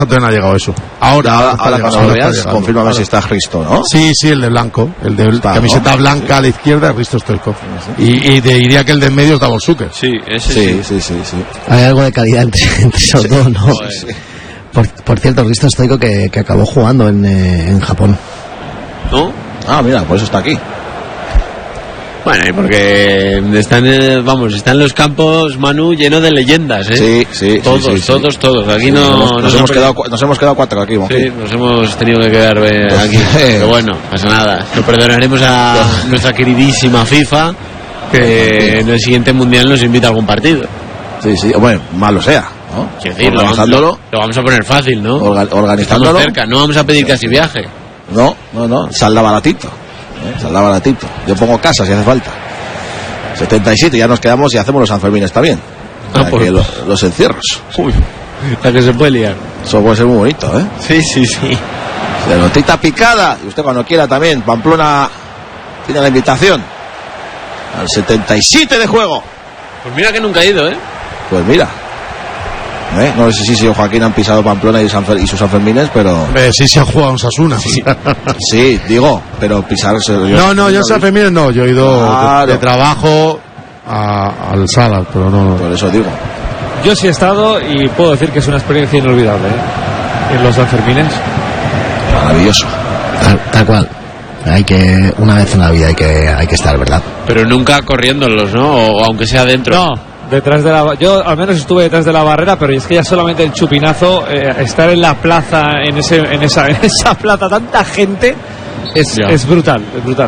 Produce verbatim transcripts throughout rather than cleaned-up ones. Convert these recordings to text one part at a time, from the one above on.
no ha llegado eso. Ahora, ahora, ahora, ahora llegado, cuando lo ahora veas, confírmame ahora. Si está Hristo, ¿no? Sí, sí, el de blanco. El de está, camiseta ¿no? blanca a la izquierda es Hristo Stoichkov. Sí, sí. Y, y te diría que el de en medio es Davor Suker. Sí, ese sí. Sí, sí, sí, sí. Hay algo de calidad entre, entre esos sí. dos, ¿no? Sí, sí. Por, por cierto, Hristo Stoichkov que, que acabó jugando en, eh, en Japón. ¿No? Ah, mira, por eso está aquí. Bueno, y porque están, eh, vamos, están los campos, Manu, llenos de leyendas, ¿eh? Sí, sí. Todos, sí, sí, todos, sí. todos. Aquí sí, no... Nos, nos, nos, hemos quedado, nos hemos quedado cuatro aquí, Monji. Sí, nos hemos tenido que quedar eh, aquí. Pero bueno, pasa nada. Lo perdonaremos a nuestra queridísima FIFA, que en el siguiente Mundial nos invita a algún partido. Sí, sí, bueno, malo sea, ¿no? Sí, sí, organizándolo. Lo, lo vamos a poner fácil, ¿no? Orga, organizándolo. Estamos cerca, no vamos a pedir casi viaje. No, no, no, salda baratito. ¿eh? Salda baratito. Yo pongo casa si hace falta. setenta y siete, ya nos quedamos y hacemos los Sanfermines también. Ah, pues, los, los encierros. Uy, la que se puede liar. Eso puede ser muy bonito, ¿eh? Sí, sí, sí. Pelotita picada. Y usted cuando quiera también. Pamplona tiene la invitación. Al setenta y siete de juego. Pues mira que nunca he ido, ¿eh? Pues mira. ¿Eh? No sé si si Joaquín han pisado Pamplona y, Sanfer, y sus Sanfermines, pero... Eh, sí, se han jugado en Osasuna. Sí, sí, digo, pero pisarse... Yo no, no, yo en Sanfermines no, yo he ido claro. de, de trabajo a, al Sala, pero no, no. Por eso digo. Yo sí he estado y puedo decir que es una experiencia inolvidable, ¿eh? En los Sanfermines. Maravilloso. Tal, tal cual. Hay que, una vez en la vida hay que, hay que estar, ¿verdad? Pero nunca corriéndolos, ¿no? O aunque sea dentro. No. Detrás de la, yo al menos estuve detrás de la barrera, pero es que ya solamente el chupinazo, eh, estar en la plaza, en ese, en esa, en esa plaza, tanta gente, es, es brutal, es brutal.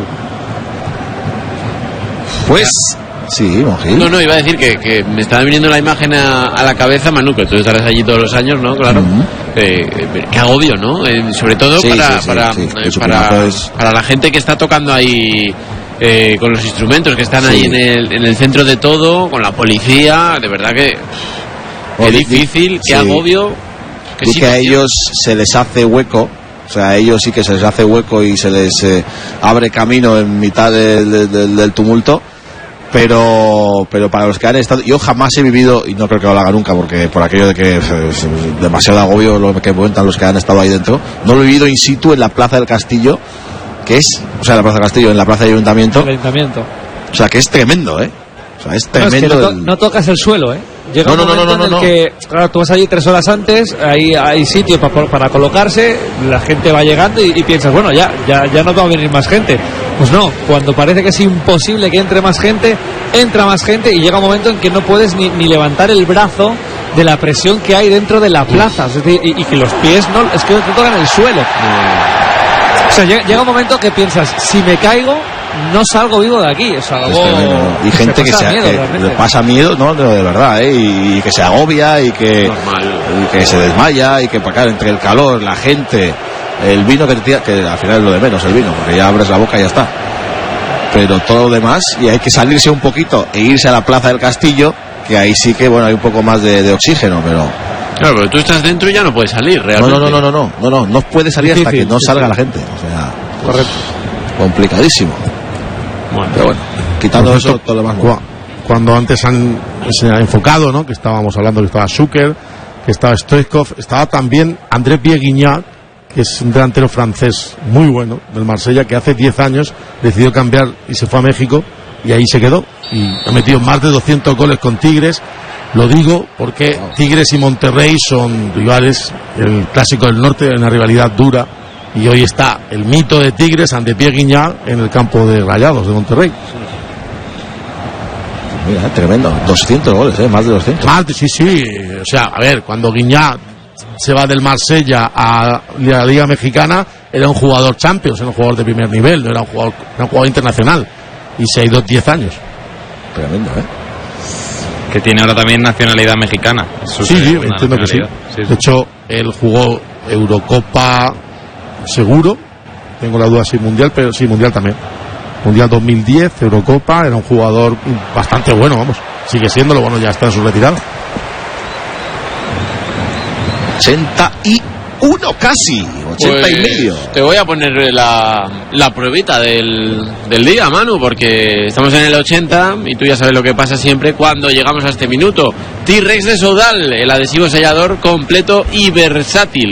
Pues, sí, Monjil. No, no, iba a decir que, que me estaba viniendo la imagen a, a la cabeza, Manu, que tú estarás allí todos los años, ¿no? Claro. Uh-huh. Eh, qué agobio, ¿no? Eh, sobre todo sí, para, sí, para, sí, sí. Para, es... para la gente que está tocando ahí. Eh, con los instrumentos que están sí. ahí en el, en el centro de todo, con la policía, de verdad que qué difícil, qué sí. agobio. Que, sí, que a ellos se les hace hueco, o sea, a ellos sí que se les hace hueco y se les eh, abre camino en mitad de, de, de, del tumulto, pero pero para los que han estado, yo jamás he vivido, y no creo que lo haga nunca, porque por aquello de que es demasiado agobio lo que cuentan los que han estado ahí dentro, no lo he vivido in situ en la Plaza del Castillo, que es, o sea, la Plaza del Castillo, en la Plaza del Ayuntamiento. El Ayuntamiento. O sea, que es tremendo, ¿eh? O sea, es tremendo. No, es que no, to- el... no tocas el suelo, ¿eh? Llega no, no, un momento no, no, no, en el no. que, claro, tú vas allí tres horas antes, ahí hay sitio para, para colocarse, la gente va llegando y, y piensas, bueno, ya, ya, ya no va a venir más gente. Pues no, cuando parece que es imposible que entre más gente, entra más gente y llega un momento en que no puedes ni, ni levantar el brazo de la presión que hay dentro de la plaza. Es decir, y, y que los pies no, es que no te tocan el suelo. O sea, llega un momento que piensas, si me caigo, no salgo vivo de aquí. Es algo... es y gente que, se, miedo, que le pasa miedo, no, de verdad, ¿eh? Y, y que se agobia y que, y que se desmaya y que para acá, entre el calor, la gente, el vino que te tira, que al final es lo de menos, el vino, porque ya abres la boca y ya está. Pero todo lo demás, y hay que salirse un poquito e irse a la Plaza del Castillo, que ahí sí que, bueno, hay un poco más de, de oxígeno, pero... Claro, pero tú estás dentro y ya no puedes salir, realmente. No, no, no, no, no, no, no, no puede salir hasta sí, sí, que no sí, salga sí. la gente. O sea, correcto. Complicadísimo. Bueno, pero bueno, quitando por eso, cierto, todo lo demás. Cu- cuando antes han se ha enfocado, ¿no? Que estábamos hablando que estaba Suker, que estaba Stoichkov, estaba también André Pierre-Guignard, que es un delantero francés muy bueno del Marsella, que hace diez años decidió cambiar y se fue a México y ahí se quedó y ha metido más de doscientos goles con Tigres. Lo digo porque Tigres y Monterrey son rivales, el clásico del norte, en una rivalidad dura, y hoy está el mito de Tigres ante Pierre-Guignard en el campo de Rayados de Monterrey. Mira, tremendo, doscientos goles, ¿eh? Más de doscientos. Más, sí, sí, o sea, a ver, cuando Guignard se va del Marsella a la Liga Mexicana, era un jugador Champions, era un jugador de primer nivel, no era un jugador, era un jugador internacional, y se ha ido diez años. Tremendo, ¿eh? Que tiene ahora también nacionalidad mexicana. Sí, sí, entiendo que sí. sí. De hecho, él jugó Eurocopa seguro, tengo la duda si mundial, pero sí, mundial también. Mundial dos mil diez, Eurocopa, era un jugador bastante bueno, vamos. Sigue siendo lo bueno, ya está en su retirada. ochenta y uno casi, ochenta pues, y medio. Te voy a poner la, la pruebita del, del día, Manu, porque estamos en el ochenta y tú ya sabes lo que pasa siempre cuando llegamos a este minuto. T-Rex de Soudal, el adhesivo sellador completo y versátil.